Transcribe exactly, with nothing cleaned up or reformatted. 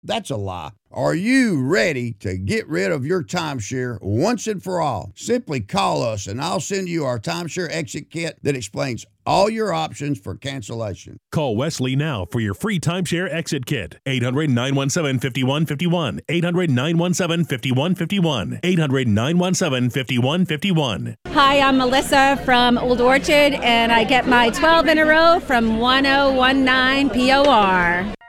That's a lie. Are you ready to get rid of your timeshare once and for all? Simply call us and I'll send you our timeshare exit kit that explains all your options for cancellation. Call Wesley now for your free timeshare exit kit. eight hundred, nine one seven, five one five one. eight hundred, nine one seven, five one five one. eight hundred, nine one seven, five one five one. Hi, I'm Melissa from Old Orchard, and I get my twelve in a row from one oh one nine P O R.